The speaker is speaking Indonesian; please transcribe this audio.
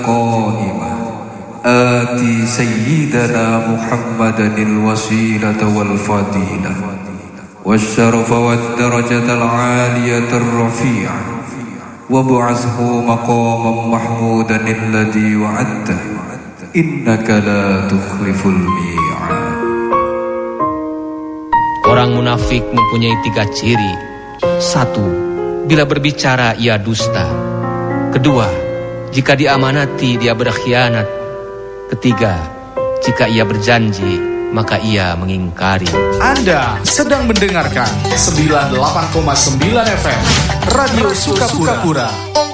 قائمة آتي سيدنا محمدا الوسيلة والفضيلة والشرف والدرجة العالية الرفيعة وابعثه مقاما محمودا الذي وعدته إنك لا تخلف الميعاد. Orang munafik mempunyai 3 ciri. 1. Bila berbicara ia dusta. 2. Jika diamanati dia berkhianat. 3. Jika ia berjanji maka ia mengingkari. Anda sedang mendengarkan 98,9 FM Radio Sukapura.